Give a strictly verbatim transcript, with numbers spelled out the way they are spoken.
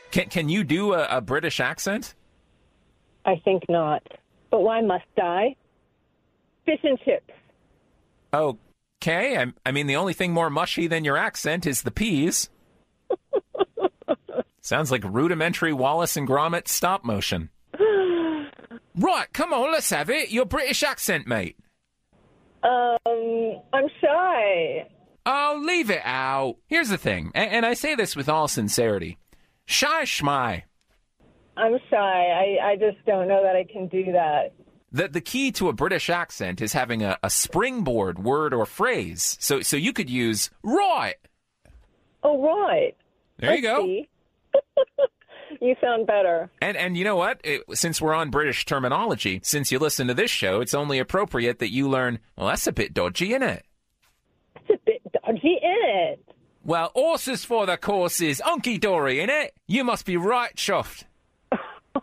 Can can you do a, a British accent? I think not. But why must I? Fish and chips. Okay. I, I mean, the only thing more mushy than your accent is the peas. Sounds like rudimentary Wallace and Gromit stop motion. Right, come on, let's have it. Your British accent, mate. Um, I'm shy. Oh, leave it out. Here's the thing, and, and I say this with all sincerity. Shy schmy. I'm shy. I, I just don't know that I can do that. The the key to a British accent is having a, a springboard word or phrase. So so you could use right. Oh, right. There you go. See. You sound better. And and you know what? It, since we're on British terminology, since you listen to this show, it's only appropriate that you learn, well, that's a bit dodgy, isn't it? It's a bit dodgy, isn't it? Well, horses for the courses, hunky-dory, innit? You must be right chuffed.